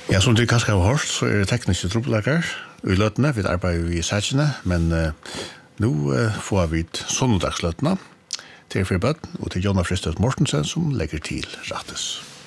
Ja, som du kanskje har hørt, så det tekniske trobelager i løtene. Vi arbeider i sætjene, men nå får vi sånnedagsløtene til Fribøtten og til Jonna Fristøt Mortensen som legger til rettes.